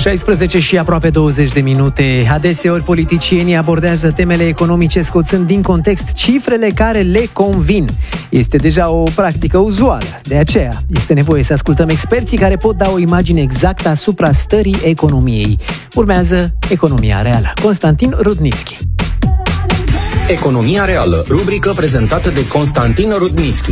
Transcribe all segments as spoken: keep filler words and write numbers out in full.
șaisprezece și aproape douăzeci de minute. Adeseori politicienii abordează temele economice scoțând din context cifrele care le convin. Este deja o practică uzuală. De aceea este nevoie să ascultăm experții care pot da o imagine exactă asupra stării economiei. Urmează Economia Reală. Constantin Rudnitschi. Economia Reală, rubrică prezentată de Constantin Rudnitschi.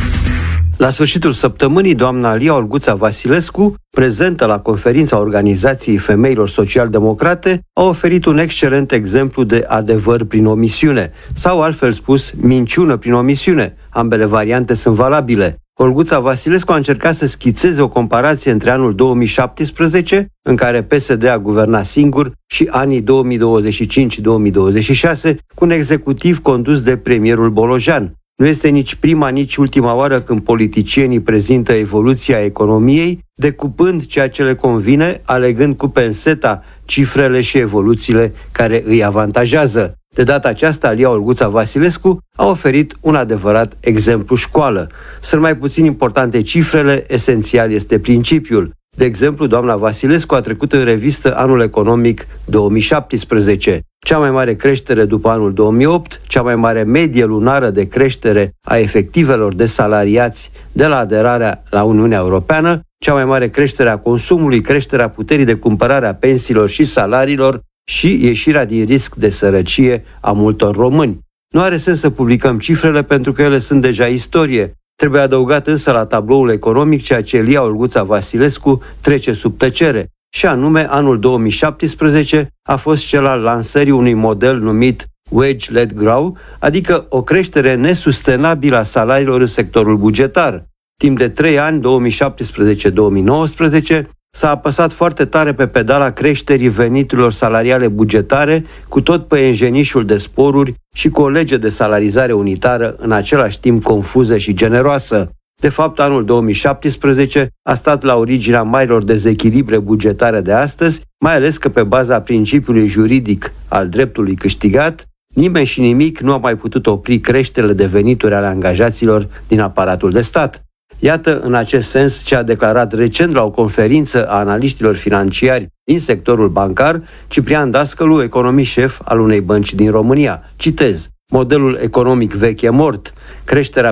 La sfârșitul săptămânii, doamna Lia Olguța Vasilescu, prezentă la conferința Organizației Femeilor Social-Democrate, a oferit un excelent exemplu de adevăr prin omisiune, sau altfel spus, minciună prin omisiune. Ambele variante sunt valabile. Olguța Vasilescu a încercat să schițeze o comparație între anul două mii șaptesprezece, în care P S D a guvernat singur, și anii două mii douăzeci și cinci două mii douăzeci și șase, cu un executiv condus de premierul Bolojan. Nu este nici prima, nici ultima oară când politicienii prezintă evoluția economiei, decupând ceea ce le convine, alegând cu penseta cifrele și evoluțiile care îi avantajează. De data aceasta, Lia Olguța Vasilescu a oferit un adevărat exemplu școală. Sunt mai puțin importante cifrele, esențial este principiul. De exemplu, doamna Vasilescu a trecut în revistă anul economic două mii șaptesprezece. Cea mai mare creștere după anul două mii opt, cea mai mare medie lunară de creștere a efectivelor de salariați de la aderarea la Uniunea Europeană, cea mai mare creștere a consumului, creșterea puterii de cumpărare a pensiilor și salariilor și ieșirea din risc de sărăcie a multor români. Nu are sens să publicăm cifrele pentru că ele sunt deja istorie. Trebuie adăugat însă la tabloul economic ceea ce Lia Olguța Vasilescu trece sub tăcere, și anume anul două mii șaptesprezece a fost cel al lansării unui model numit Wage-led Growth, adică o creștere nesustenabilă a salariilor în sectorul bugetar. Timp de trei ani, două mii șaptesprezece două mii nouăsprezece, s-a apăsat foarte tare pe pedala creșterii veniturilor salariale bugetare, cu tot păienjenișul de sporuri și cu o lege de salarizare unitară în același timp confuză și generoasă. De fapt, anul două mii șaptesprezece a stat la originea marilor dezechilibre bugetare de astăzi, mai ales că pe baza principiului juridic al dreptului câștigat, nimeni și nimic nu a mai putut opri creșterile de venituri ale angajaților din aparatul de stat. Iată, în acest sens, ce a declarat recent la o conferință a analiștilor financiari din sectorul bancar, Ciprian Dascălu, economist șef al unei bănci din România. Citez: modelul economic vechi e mort, creșterea